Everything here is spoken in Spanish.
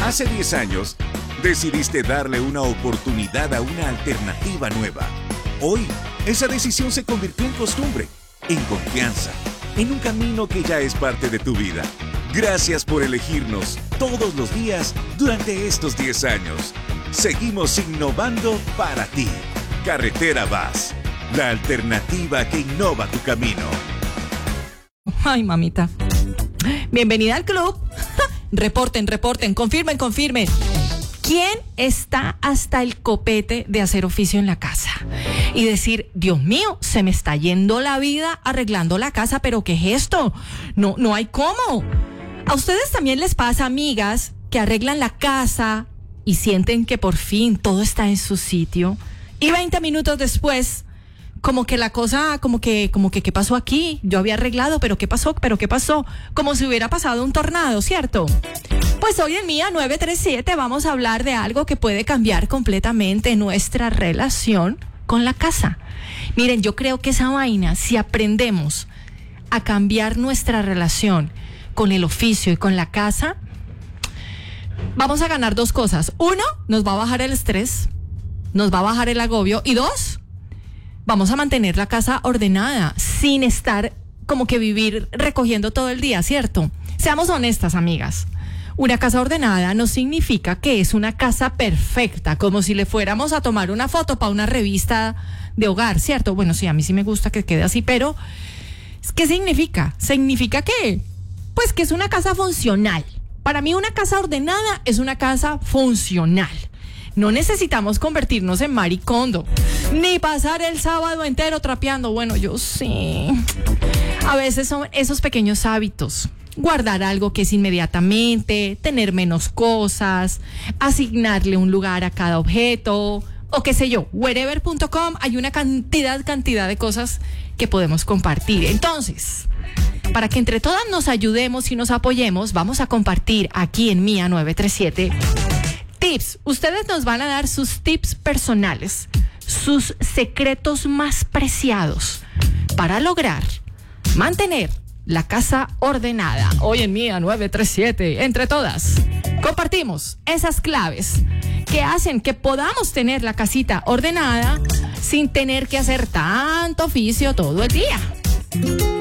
Hace 10 años, decidiste darle una oportunidad a una alternativa nueva. Hoy, esa decisión se convirtió en costumbre, en confianza, en un camino que ya es parte de tu vida. Gracias por elegirnos todos los días durante estos 10 años. Seguimos innovando para ti. Carretera Vaz, la alternativa que innova tu camino. Ay, mamita. Bienvenida al club. Reporten, confirmen. ¿Quién está hasta el copete de hacer oficio en la casa? Y decir, Dios mío, se me está yendo la vida arreglando la casa, pero ¿qué es esto? No hay cómo. ¿A ustedes también les pasa, amigas, que arreglan la casa y sienten que por fin todo está en su sitio? Y 20 minutos después, como que la cosa, como que ¿qué pasó aquí? Yo había arreglado, pero ¿qué pasó? Como si hubiera pasado un tornado, ¿cierto? Pues hoy en Mía 937 vamos a hablar de algo que puede cambiar completamente nuestra relación con la casa. Miren, yo creo que esa vaina, si aprendemos a cambiar nuestra relación con el oficio y con la casa, vamos a ganar dos cosas. Uno, nos va a bajar el estrés, nos va a bajar el agobio. Y dos, vamos a mantener la casa ordenada sin estar como que vivir recogiendo todo el día, ¿cierto? Seamos honestas, amigas. Una casa ordenada no significa que es una casa perfecta, como si le fuéramos a tomar una foto para una revista de hogar, ¿cierto? Bueno, sí, a mí sí me gusta que quede así, pero ¿qué significa? Significa que, pues que es una casa funcional. Para mí una casa ordenada es una casa funcional. No necesitamos convertirnos en maricondo, ni pasar el sábado entero trapeando. Bueno, yo sí. A veces son esos pequeños hábitos. Guardar algo que es inmediatamente, tener menos cosas, asignarle un lugar a cada objeto, o qué sé yo, wherever.com hay una cantidad de cosas que podemos compartir. Entonces, para que entre todas nos ayudemos y nos apoyemos, vamos a compartir aquí en Mía 937 tips. Ustedes nos van a dar sus tips personales, sus secretos más preciados para lograr mantener la casa ordenada. Hoy en Mía 937, entre todas, compartimos esas claves que hacen que podamos tener la casita ordenada sin tener que hacer tanto oficio todo el día.